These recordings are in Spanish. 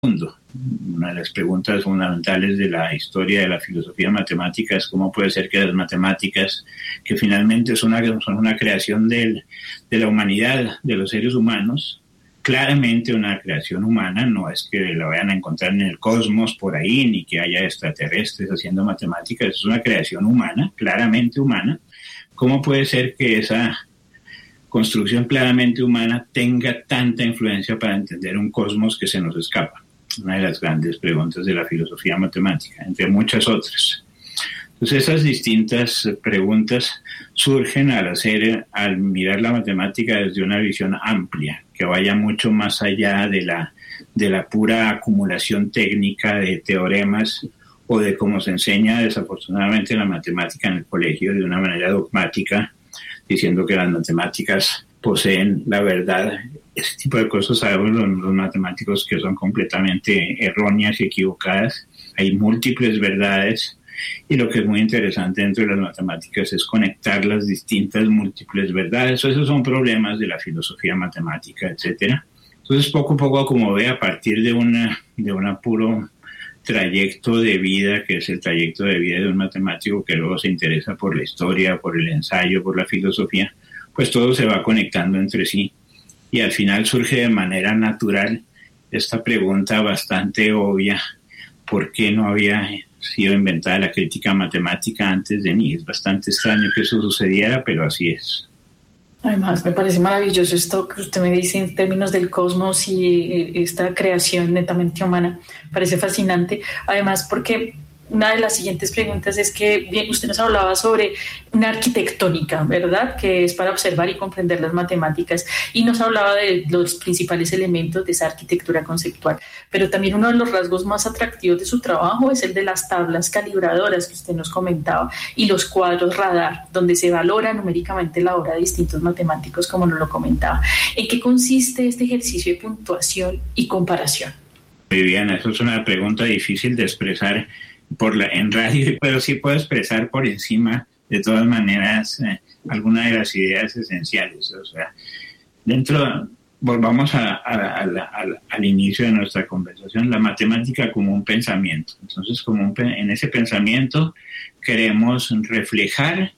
mundo. Una de las preguntas fundamentales de la historia de la filosofía matemática es cómo puede ser que las matemáticas, que finalmente son una creación de la humanidad, de los seres humanos, claramente una creación humana, no es que la vayan a encontrar en el cosmos por ahí, ni que haya extraterrestres haciendo matemáticas, es una creación humana, claramente humana. ¿Cómo puede ser que esa construcción claramente humana tenga tanta influencia para entender un cosmos que se nos escapa? Una de las grandes preguntas de la filosofía matemática, entre muchas otras. Entonces, esas distintas preguntas surgen al mirar la matemática desde una visión amplia, que vaya mucho más allá de la pura acumulación técnica de teoremas o de cómo se enseña desafortunadamente la matemática en el colegio de una manera dogmática, diciendo que las matemáticas poseen la verdad. Ese tipo de cosas sabemos los matemáticos que son completamente erróneas y equivocadas. Hay múltiples verdades y lo que es muy interesante dentro de las matemáticas es conectar las distintas múltiples verdades. Esos son problemas de la filosofía matemática, etcétera. Entonces, poco a poco, como ve, a partir de un puro trayecto de vida, que es el trayecto de vida de un matemático que luego se interesa por la historia, por el ensayo, por la filosofía, pues todo se va conectando entre sí. Y al final surge de manera natural esta pregunta bastante obvia: ¿por qué no había sido inventada la crítica matemática antes de mí? Es bastante extraño que eso sucediera, pero así es. Además, me parece maravilloso esto que usted me dice en términos del cosmos y esta creación netamente humana. Parece fascinante. Además, porque una de las siguientes preguntas es que bien, usted nos hablaba sobre una arquitectónica, ¿verdad?, que es para observar y comprender las matemáticas, y nos hablaba de los principales elementos de esa arquitectura conceptual. Pero también uno de los rasgos más atractivos de su trabajo es el de las tablas calibradoras que usted nos comentaba y los cuadros radar, donde se valora numéricamente la obra de distintos matemáticos, como nos lo comentaba. ¿En qué consiste este ejercicio de puntuación y comparación? Viviana, eso es una pregunta difícil de expresar en radio, pero sí puedo expresar por encima, de todas maneras, algunas de las ideas esenciales. O sea, volvamos al inicio de nuestra conversación, la matemática como un pensamiento. Entonces, en ese pensamiento queremos reflejar,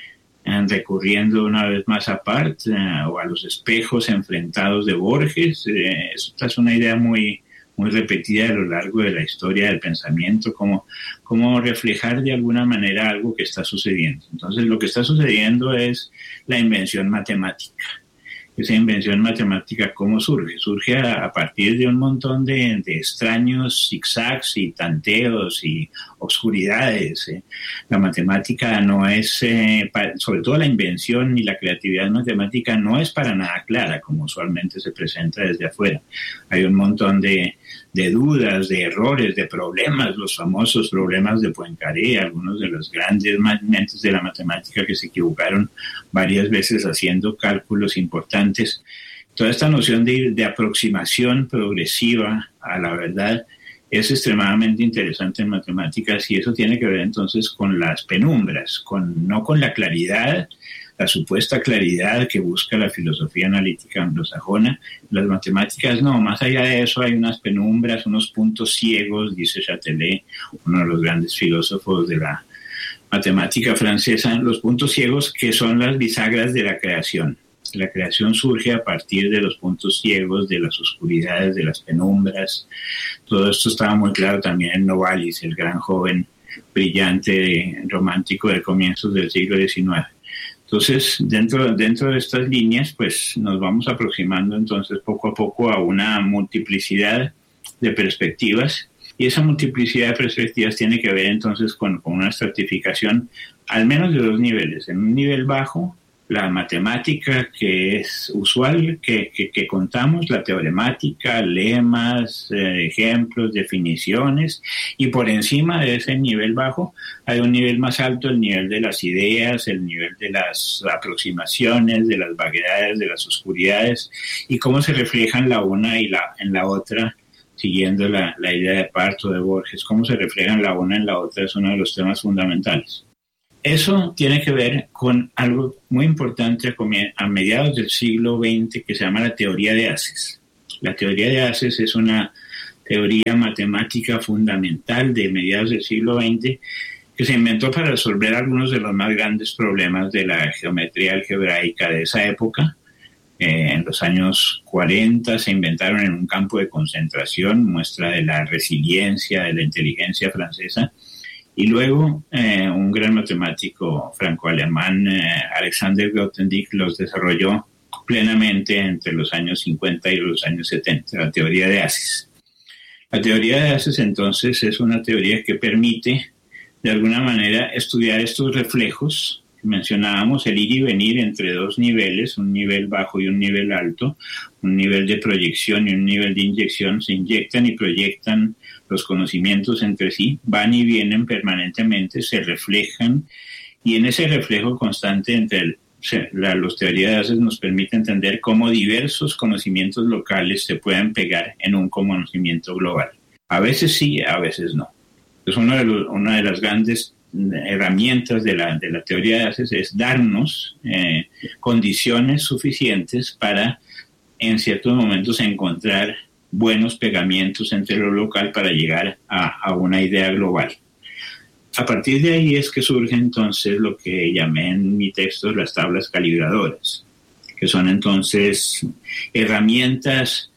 recurriendo una vez más a Part o a los espejos enfrentados de Borges. Esta es una idea muy repetida a lo largo de la historia del pensamiento, como reflejar de alguna manera algo que está sucediendo. Entonces, lo que está sucediendo es la invención matemática. Esa invención matemática, ¿cómo surge? Surge a partir de un montón de extraños zigzags y tanteos y obscuridades. La matemática no es, sobre todo la invención y la creatividad matemática, no es para nada clara, como usualmente se presenta desde afuera. Hay un montón de dudas, de errores, de problemas, los famosos problemas de Poincaré, algunos de los grandes mentes de la matemática que se equivocaron varias veces haciendo cálculos importantes. Toda esta noción de aproximación progresiva a la verdad es extremadamente interesante en matemáticas, y eso tiene que ver entonces con las penumbras, no con la claridad, la supuesta claridad que busca la filosofía analítica anglosajona. Las matemáticas no, más allá de eso hay unas penumbras, unos puntos ciegos, dice Châtelet, uno de los grandes filósofos de la matemática francesa, los puntos ciegos que son las bisagras de la creación. La creación surge a partir de los puntos ciegos, de las oscuridades, de las penumbras. Todo esto estaba muy claro también en Novalis, el gran joven brillante romántico de comienzos del siglo XIX. Entonces, dentro de estas líneas, pues nos vamos aproximando entonces poco a poco a una multiplicidad de perspectivas, y esa multiplicidad de perspectivas tiene que ver entonces con una estratificación al menos de dos niveles. En un nivel bajo, la matemática que es usual, que contamos, la teoremática, lemas, ejemplos, definiciones, y por encima de ese nivel bajo hay un nivel más alto, el nivel de las ideas, el nivel de las aproximaciones, de las vaguedades, de las oscuridades, y cómo se reflejan la una y en la otra, siguiendo la idea de Part o de Borges. Cómo se reflejan la una en la otra es uno de los temas fundamentales. Eso tiene que ver con algo muy importante a mediados del siglo XX que se llama la teoría de haces. La teoría de haces es una teoría matemática fundamental de mediados del siglo XX, que se inventó para resolver algunos de los más grandes problemas de la geometría algebraica de esa época. En los años 40 se inventaron en un campo de concentración, muestra de la resiliencia, de la inteligencia francesa. Y luego un gran matemático franco-alemán, Alexander Grothendieck, los desarrolló plenamente entre los años 50 y los años 70, la teoría de haces. La teoría de haces, entonces, es una teoría que permite, de alguna manera, estudiar estos reflejos que mencionábamos, el ir y venir entre dos niveles, un nivel bajo y un nivel alto, un nivel de proyección y un nivel de inyección. Se inyectan y proyectan los conocimientos entre sí, van y vienen permanentemente, se reflejan, y en ese reflejo constante entre las teorías de haces nos permite entender cómo diversos conocimientos locales se pueden pegar en un conocimiento global. A veces sí, a veces no. Es una de las grandes herramientas de la teoría de haces es darnos condiciones suficientes para en ciertos momentos encontrar buenos pegamientos entre lo local para llegar a una idea global. A partir de ahí es que surge entonces lo que llamé en mi texto las tablas calibradoras, que son entonces herramientas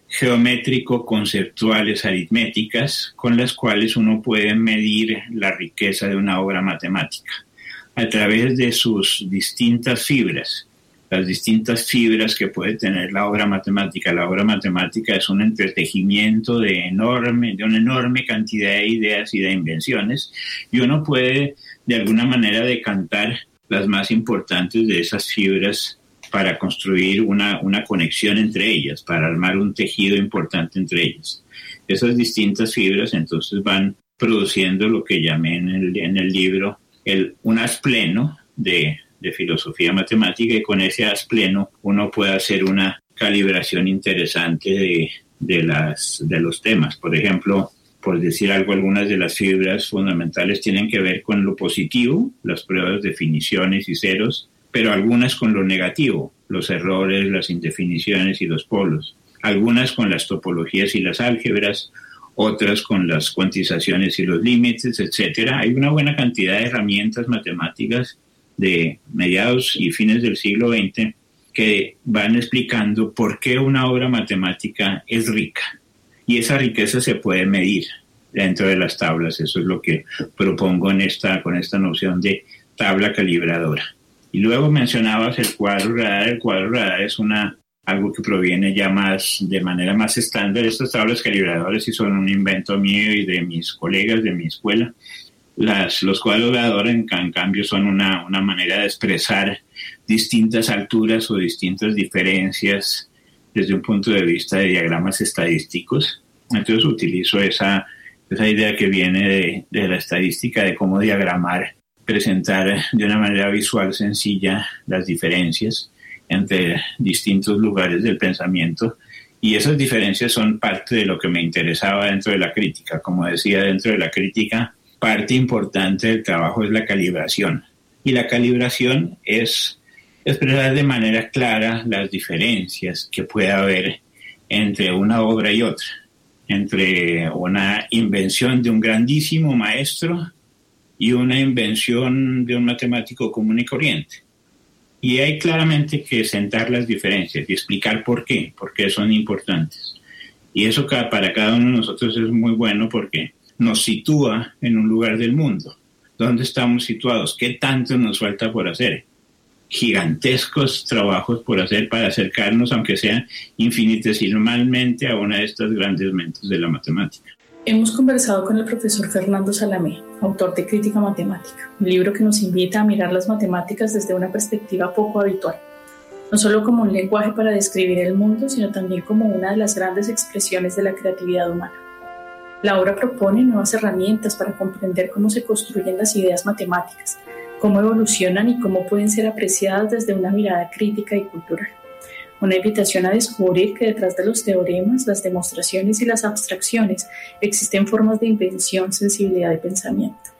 geométrico-conceptuales aritméticas con las cuales uno puede medir la riqueza de una obra matemática a través de sus distintas fibras. Las distintas fibras que puede tener la obra matemática. La obra matemática es un entretejimiento de una enorme cantidad de ideas y de invenciones, y uno puede de alguna manera decantar las más importantes de esas fibras para construir una conexión entre ellas, para armar un tejido importante entre ellas. Esas distintas fibras entonces van produciendo lo que llamé en el libro un haz pleno de filosofía matemática, y con ese haz pleno uno puede hacer una calibración interesante de los temas. Por ejemplo, por decir algo, algunas de las fibras fundamentales tienen que ver con lo positivo, las pruebas, definiciones y ceros, pero algunas con lo negativo, los errores, las indefiniciones y los polos. Algunas con las topologías y las álgebras, otras con las cuantizaciones y los límites, etc. Hay una buena cantidad de herramientas matemáticas de mediados y fines del siglo XX que van explicando por qué una obra matemática es rica. Y esa riqueza se puede medir dentro de las tablas. Eso es lo que propongo con esta noción de tabla calibradora. Y luego mencionabas el cuadro radar. El cuadro radar es algo que proviene ya de manera más estándar. Estas tablas calibradoras sí son un invento mío y de mis colegas de mi escuela. Los cuadros radar, en cambio, son una manera de expresar distintas alturas o distintas diferencias desde un punto de vista de diagramas estadísticos. Entonces utilizo esa idea que viene de la estadística, de cómo diagramar, presentar de una manera visual sencilla las diferencias entre distintos lugares del pensamiento. Y esas diferencias son parte de lo que me interesaba dentro de la crítica. Como decía, dentro de la crítica, parte importante del trabajo es la calibración. Y la calibración es expresar de manera clara las diferencias que puede haber entre una obra y otra, entre una invención de un grandísimo maestro y una invención de un matemático común y corriente. Y hay claramente que sentar las diferencias y explicar por qué son importantes. Y eso para cada uno de nosotros es muy bueno porque nos sitúa en un lugar del mundo. ¿Dónde estamos situados? ¿Qué tanto nos falta por hacer? Gigantescos trabajos por hacer para acercarnos, aunque sea infinitesimalmente, a una de estas grandes mentes de la matemática. Hemos conversado con el profesor Fernando Salamé, autor de Crítica Matemática, un libro que nos invita a mirar las matemáticas desde una perspectiva poco habitual, no solo como un lenguaje para describir el mundo, sino también como una de las grandes expresiones de la creatividad humana. La obra propone nuevas herramientas para comprender cómo se construyen las ideas matemáticas, cómo evolucionan y cómo pueden ser apreciadas desde una mirada crítica y cultural. Una invitación a descubrir que detrás de los teoremas, las demostraciones y las abstracciones existen formas de invención, sensibilidad y pensamiento.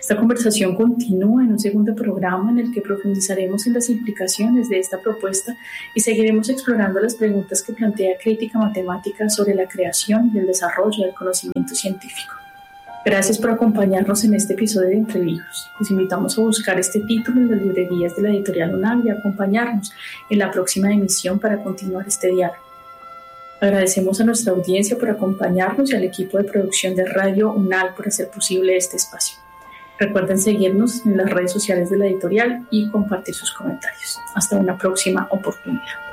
Esta conversación continúa en un segundo programa en el que profundizaremos en las implicaciones de esta propuesta y seguiremos explorando las preguntas que plantea Crítica Matemática sobre la creación y el desarrollo del conocimiento científico. Gracias por acompañarnos en este episodio de Entre Libros. Les invitamos a buscar este título en las librerías de la editorial UNAL y a acompañarnos en la próxima emisión para continuar este diálogo. Agradecemos a nuestra audiencia por acompañarnos y al equipo de producción de Radio UNAL por hacer posible este espacio. Recuerden seguirnos en las redes sociales de la editorial y compartir sus comentarios. Hasta una próxima oportunidad.